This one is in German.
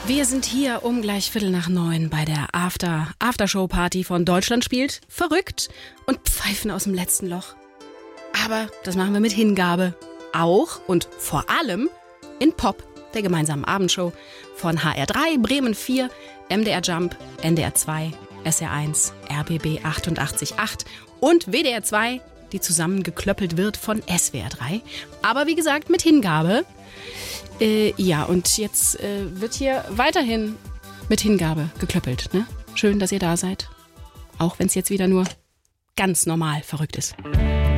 Wir sind hier um gleich 8:15 bei der Aftershow-Party von Deutschland spielt verrückt und pfeifen aus dem letzten Loch. Aber das machen wir mit Hingabe. Auch und vor allem in Pop, der gemeinsamen Abendshow von HR3, Bremen 4, MDR Jump, NDR 2, SR1, RBB 88.8 und WDR 2, die zusammengeklöppelt wird von SWR 3. Aber wie gesagt, mit Hingabe. Ja, und jetzt wird hier weiterhin mit Hingabe geklöppelt. Ne? Schön, dass ihr da seid. Auch wenn es jetzt wieder nur ganz normal verrückt ist.